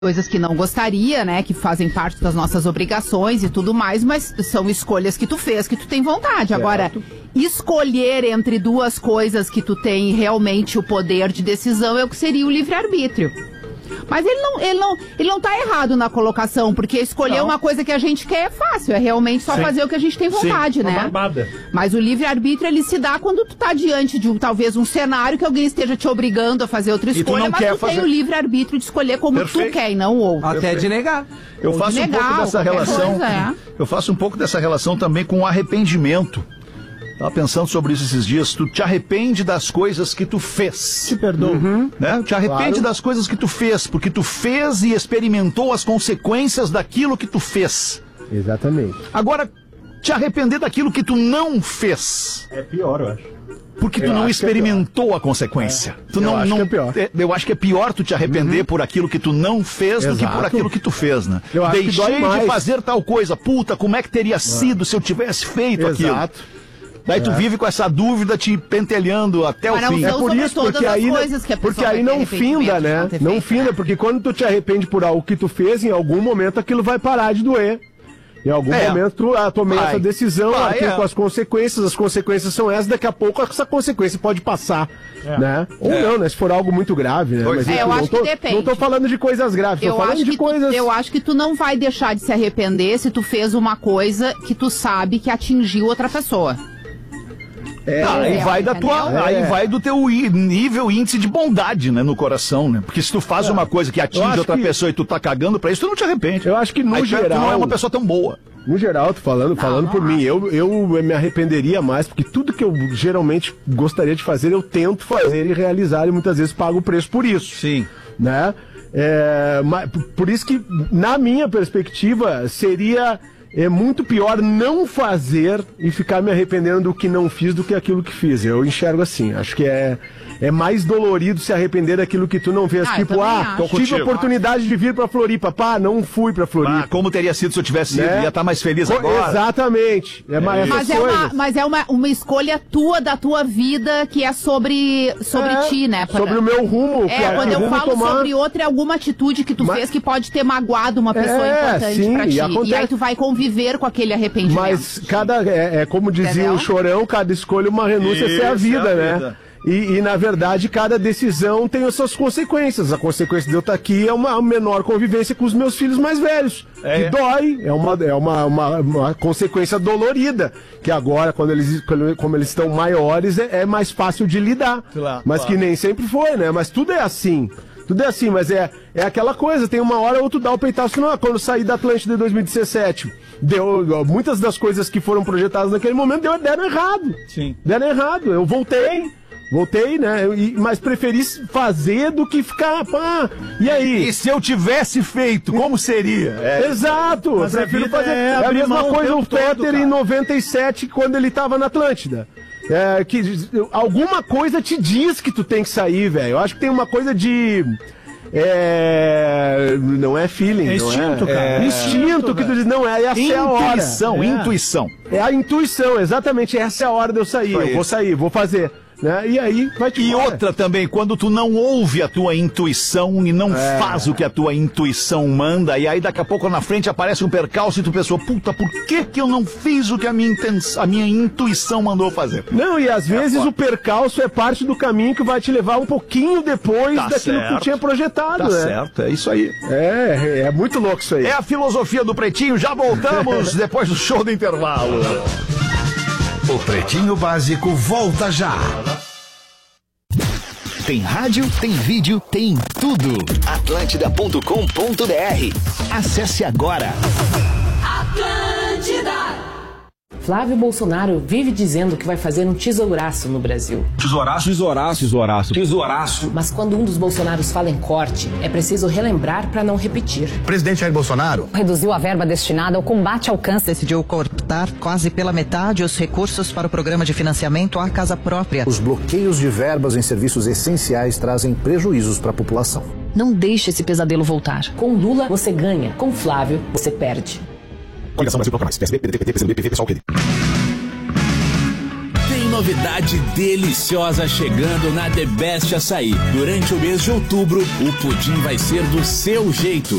coisas que não gostaria, né, que fazem parte das nossas obrigações e tudo mais, mas são escolhas que tu fez, que tu tem vontade. Certo. Agora, escolher entre duas coisas que tu tem realmente o poder de decisão é o que seria o livre-arbítrio. Mas ele não tá errado na colocação, porque escolher uma coisa que a gente quer é fácil, é realmente só fazer o que a gente tem vontade, né? Barbada. Mas o livre-arbítrio, ele se dá quando tu tá diante de talvez um cenário que alguém esteja te obrigando a fazer outra escolha, mas tu tem o livre-arbítrio de escolher como tu quer e não o outro. Até de negar. Eu faço um pouco dessa relação. Eu faço um pouco dessa relação também com o arrependimento. Tava pensando sobre isso esses dias. Tu te arrepende das coisas que tu fez. Te perdoa. Né? Te arrepende das coisas que tu fez, porque tu fez e experimentou as consequências daquilo que tu fez. Exatamente. Agora, te arrepender daquilo que tu não fez. É pior, eu acho. Porque tu não experimentou a consequência. Acho que é pior. Eu acho que é pior tu te arrepender por aquilo que tu não fez do que por aquilo que tu fez, né? Deixei de fazer tal coisa. Puta, como é que teria sido se eu tivesse feito aquilo? Daí tu vive com essa dúvida te pentelhando até o fim. É por isso, porque aí não finda, né? Não finda, porque quando tu te arrepende por algo que tu fez, em algum momento aquilo vai parar de doer. Em algum momento tu tomei essa decisão, com as consequências são essas, daqui a pouco essa consequência pode passar, né? Ou não, né? Se for algo muito grave, né? Mas eu acho que depende. Não tô falando de coisas graves, tô falando de coisas... Eu acho que tu não vai deixar de se arrepender se tu fez uma coisa que tu sabe que atingiu outra pessoa. Aí vai do teu nível, índice de bondade, né, no coração, né? Porque se tu faz uma coisa que atinge outra pessoa e tu tá cagando pra isso, tu não te arrepende. Eu acho que no geral... Tu não é uma pessoa tão boa. No geral, tô falando por mim, eu me arrependeria mais, porque tudo que eu geralmente gostaria de fazer, eu tento fazer e realizar, e muitas vezes pago o preço por isso. Sim. Né? Por isso que, na minha perspectiva, seria... É muito pior não fazer e ficar me arrependendo do que não fiz do que aquilo que fiz. Eu enxergo assim. Acho que é mais dolorido se arrepender daquilo que tu não fez. Tive a oportunidade de vir pra Floripa. Não fui pra Floripa. Como teria sido se eu tivesse ido? Ia estar mais feliz agora. Exatamente. Mas é uma escolha tua, da tua vida, que é sobre ti, né? Sobre o meu rumo. Quando eu falo sobre outra, é alguma atitude que tu fez que pode ter magoado uma pessoa importante pra ti. E aí tu vai conviver com aquele arrependimento. Mas como dizia o Chorão, cada escolha uma renúncia, essa é a vida, né? E, na verdade, cada decisão tem as suas consequências. A consequência de eu estar aqui é uma menor convivência com os meus filhos mais velhos. Que dói. É uma consequência dolorida. Que agora, como eles estão maiores, é mais fácil de lidar. Mas que nem sempre foi, né? Mas tudo é assim. Tudo é assim, mas é aquela coisa, tem uma hora ou tu dá o peitaço. Quando eu saí da Atlântida em 2017, muitas das coisas que foram projetadas naquele momento deram errado. Sim. Deram errado. Eu voltei, né? Mas preferi fazer do que ficar, e aí? E se eu tivesse feito, como seria? Exato! Mas eu prefiro fazer. É a mesma coisa o Peter em 97, quando ele tava na Atlântida. Alguma coisa te diz que tu tem que sair, velho. Eu acho que tem uma coisa de... não é feeling, não instinto, cara. Instinto que tu diz, não, essa é a hora. Intuição. É a intuição, exatamente. Essa é a hora de eu sair. Eu vou sair, vou fazer. Né? E aí vai te E outra também, quando tu não ouve a tua intuição e não faz o que a tua intuição manda, e aí daqui a pouco na frente aparece um percalço e tu pensou, puta, por que eu não fiz o que a minha intuição mandou fazer? Não, e às vezes o percalço é parte do caminho que vai te levar um pouquinho depois daquilo que tu tinha projetado. Tá certo, é isso aí. É muito louco isso aí. É a filosofia do Pretinho, já voltamos depois do show do intervalo. O Pretinho Básico volta já. Tem rádio, tem vídeo, tem tudo. Atlântida.com.br. Acesse agora. Atlântida. Flávio Bolsonaro vive dizendo que vai fazer um tesouraço no Brasil. Tesouraço. Mas quando um dos Bolsonaros fala em corte, é preciso relembrar para não repetir. O presidente Jair Bolsonaro reduziu a verba destinada ao combate ao câncer. Decidiu cortar quase pela metade os recursos para o programa de financiamento à casa própria. Os bloqueios de verbas em serviços essenciais trazem prejuízos para a população. Não deixe esse pesadelo voltar. Com Lula, você ganha. Com Flávio, você perde. Coligação Brasil Proclamais. PSB, PDT, PT, PCdoB, PV, PSOL, PD. Tem novidade deliciosa chegando na The Best Açaí. Durante o mês de outubro, o pudim vai ser do seu jeito.